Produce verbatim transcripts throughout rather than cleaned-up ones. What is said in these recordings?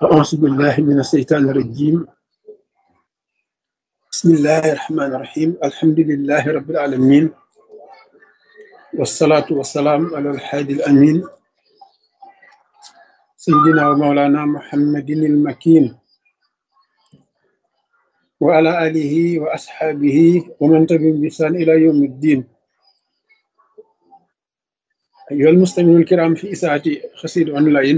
أعوذ بالله من الشيطان الرجيم. بسم الله الرحمن الرحيم. الحمد لله رب العالمين، والصلاة والسلام على الحادي الأمين سيدنا ومولانا محمد المكين وعلى آله وأصحابه ومن تبعهم بإحسان إلى يوم الدين. أيها المستمعون الكرام في إذاعة قصيدة أونلاين،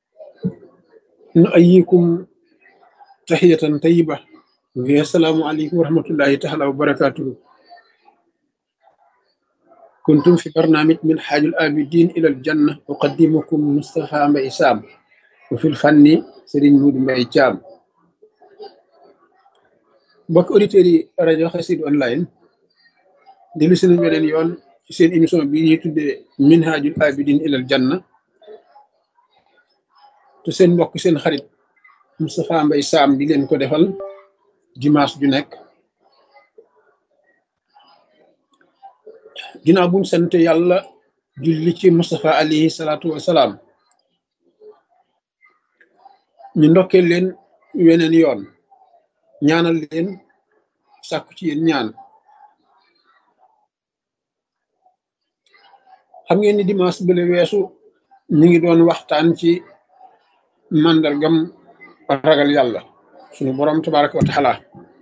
نؤيكم تحية طيبة السلام عليكم ورحمة الله تعالى وبركاته. كنتم في برنامج من حاج الآبدين إلى الجنة، أقدمكم مصطفى مبي سام، وفي الفن سيرين مود مبي جام. mbokk auditeurs yi rajo Xassida online dellu si nañ beneen yoon ci seen émission bi ñuy tuddee minhajul abidin ilal janna te seen mbokk seen xarit Moustapha Mbaye Sam di leen ko defal dimanche ju nekk. ginnaaw buñ sant yàlla julli ci Moustapha alayhi salaatu wasalaam, ñu ndokkee leen weneen yoon, ñaanal leen, sàkku ci yéen ñaan. xam ngeen ni dimanche bële weesu ñu ngi doon waxtaan ci màndargam ragal yàlla suñu borom tabaraka wa taala.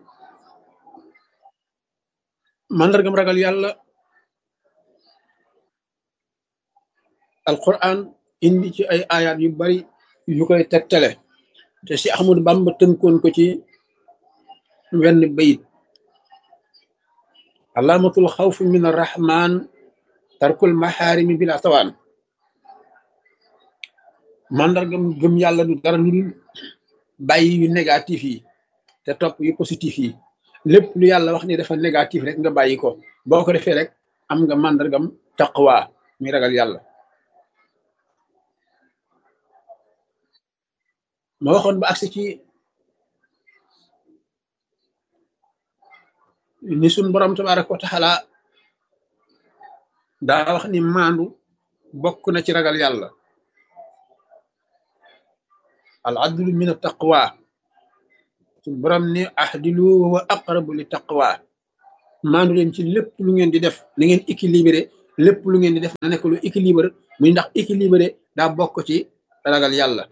màndargam ragal yàlla alquran indi ci ay ayat yu bari yu koy tegtale, te si Ahmadu Bamba tënkoon ko ci wenn bayit: alaamatul xawfi min arrahman tarkul maxaarimi bila tawaan. màndargam gëm yàlla du dara lu dul bàyyi yu négatif yi te topp yu positif yi. lépp lu yàlla wax ni dafa négatif rek nga bàyyi ko, boo ko defee rek am nga màndargam taqwa mi ragal yàlla. ma waxoon ba agsi ci ni suñ borom tabaraka wa taala daa wax ni maandu bokk na ci ragal yàlla. al adlu min taqwa, suñ borom ni ahdilu wa aqrabu li taqwa. maandu leen ci lépp lu ngeen di def, na ngeen équilibré. lépp lu ngeen di def na nekk lu équilibré, muy ndax équilibré daa bokk ci ragal yàlla.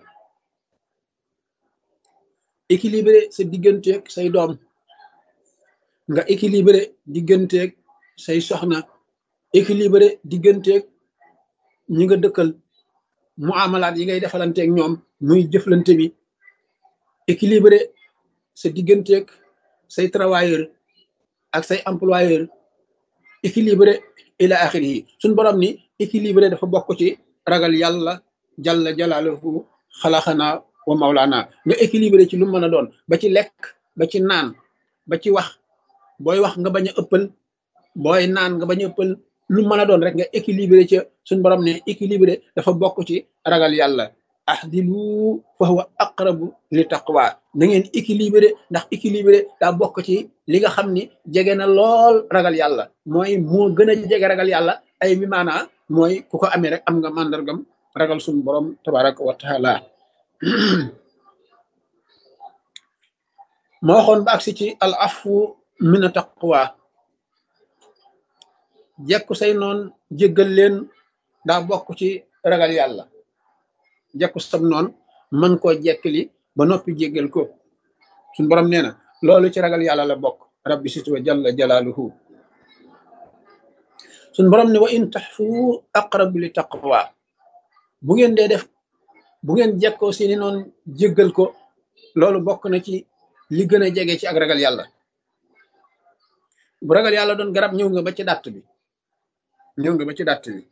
équilibré sa digganteeg say doom, nga équilibré digganteeg say soxna, équilibré digganteeg ñi nga dëkkal, muamalaat yi ngay defalanteeg ñoom muy jëflante bi, équilibré sa digganteeg say travailleur ak say employeur, équilibré ila axiri yi. suñ borom ni équilibré dafa bokk ci ragal yàlla jalla jalaaluhu xalaxana wa mawlaana. nga équilibré ci lu mën a doon, ba ci lekk, ba ci naan, ba ci wax. booy wax nga bañ a ëppal, booy naan nga bañ a ëppal, lu mën a doon rek nga équilibré ca. suñ borom ne équilibré dafa bokk ci ragal yàlla. ahdilu fa huwa aqrabu li taqwa. na ngeen équilibré, ndax équilibré daa bokk ci li nga xam ni jege na lool ragal yàlla, mooy moo gën a jege ragal yàlla. ay mi maanaa mooy ku ko amee rek am nga màndargam ragal suñ borom tabaraka wa taala. ma waxoon ba agsi ci al afu min taqwa. jekku say noon jéggal leen daa bokk ci ragal yàlla. jekku sam noon mën koo jekkali ba noppi jéggal ko, suñ borom nee na loolu ci ragal yàlla la bokk. rabbi situ wa jalla jalaaluhu. suñ borom ne wa in taxfu aqrabu li taqwa. bu ngeen dee def, bu ngeen jekkoo seeni noon jéggal ko, loolu bokk na ci li gën a jege ci ak ragal yàlla. bu ragal yàlla doon garab, ñëw nga ba ci dàtt bi, ñëw nga ba ci dàtt bi.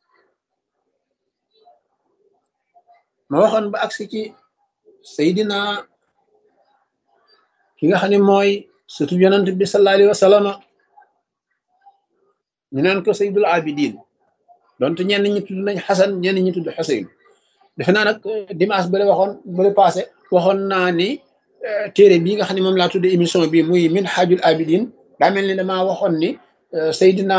ma waxoon ba agsi ci Seydina ki nga xam ne mooy surtout yonent bi sallallahu alayhi wa sallam, ñu naan ko Seydul Abidin, donte ñenn ñi tudd nañ Xasan, ñenn ñi tudd Xuseyn. defe naa nag dimanche ba la waxoon ba la passé waxoon naa ni téere bii nga xam ne moom laa tuddee émission bi muy Minhajul Abidin, daa mel ni damaa waxoon ni Seydina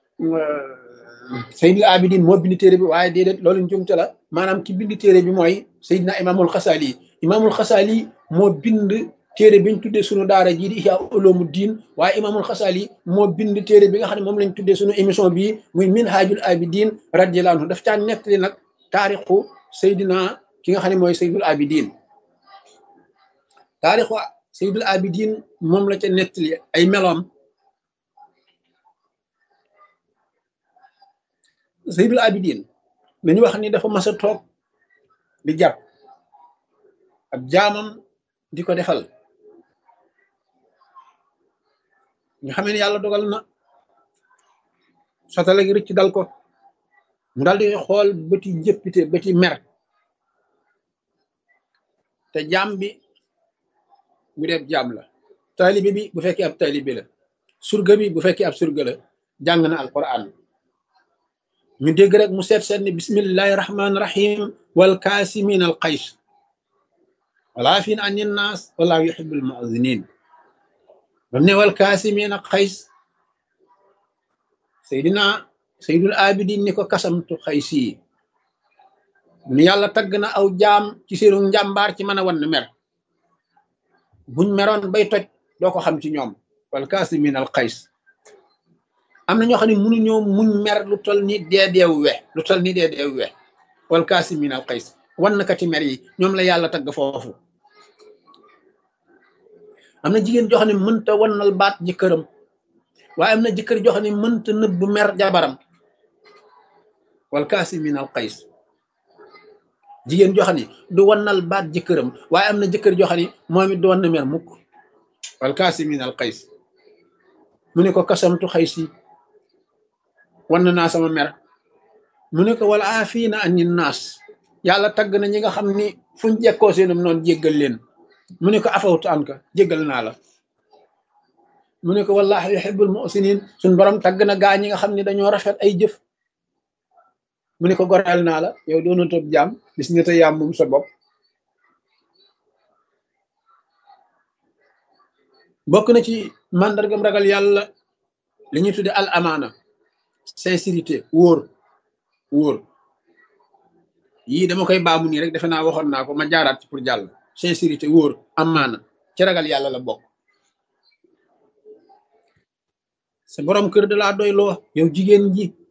Seydul Abidin moo bind téere bi, waaye déedéet, loolu njumte la. maanaam ki bind téere bi mooy Seydina Imaamul Xasaali. imaamul xasaali moo bind téere biñ tuddee sunu daara jii di Ihya Ulumuddin waaye imaamul xasaali moo bind téere bi nga xam ne moom lañ tuddee sunu émission bii muy Minhajul Abidin radiyallahu anhu daf caa nettali nag taarixu Seydina ki nga xam ne mooy Seydul Abidin taarixu Seydul Abidin moom la ca nettali ay meloom. Seydul Abidin dañu wax ni dafa mas a toog di jàpp ab jaamam di ko defal nga xam ne yàlla dogal na satala gi rëcc dal ko mu daal di xool bëti jëppite bëti mer te jaam bi bu dee jaam la taalibe bi bu fekkee ab taalibe la surga bi bu fekkee ab surga la jàng na alquran ñu dégg rek mu seet seet ni bismillahi rahmaani rahim wal kaasimin al qays wala fin anin naas wala yuhibbul mu'zinin bam ne wal kaasimin al qays Seydina Seydul Abidin ni ko kasamtu xaysi mu ni yàlla tagg na aw jaam ci seenu njàmbaar ci mën a wan mer buñ meroon bay toj doo ko xam ci ñoom wal kaasimin al qays am na ñoo xam ne mënuñoo muñ mer lu tol ni dee deewu we lu tol ni dee deewu we wal kaasimin al qays wan na kati mer yi ñoom la yàlla tagg foofu am na jigéen joo xam ne mënta wannal baat jëkkëram waaye am na jëkkër joo xam ne mënta nëbb mer jabaram wal kaasimin al qays jigéen joo xam ne du wannal baat jëkkëram waaye am na jëkkër joo xam ne moom it du wan na mer mukk wal kaasimin al qays mu ne ko kasamtu xaysi wan naa sama mer mu ne ko wala aafina anin naas yàlla tagg na ñi nga xam ni fuñ jekkoo seenum noonu jéggal leen mu ne ko afawtu an ka jéggal naa la mu ne ko wallahi yuhibbul muhsinin suñ borom tagg na gaa ñi nga xam ne dañoo rafet ay jëf mu ne ko goreel naa la yow doona toog jaam bis nga te yaam moom sa bopp bokk na ci màndargam ragal yàlla li ñuy tudde al amaana sincérité wóor wóor yii dama koy baamu nii rek defe naa waxoon naa ko ma jaaraat ci pour jàll sincérité wóor amaana ci ragal yàlla la bokk sa borom kër da laa doy loo yow jigéen ji